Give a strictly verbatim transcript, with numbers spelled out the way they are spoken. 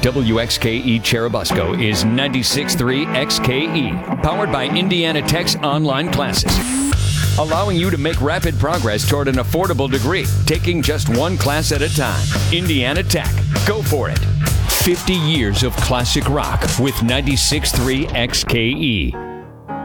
W X K E Cherubusco is ninety-six point three X K E, powered by Indiana Tech's online classes, allowing you to make rapid progress toward an affordable degree, taking just one class at a time. Indiana Tech. Go for it. fifty years of classic rock with ninety-six point three X K E.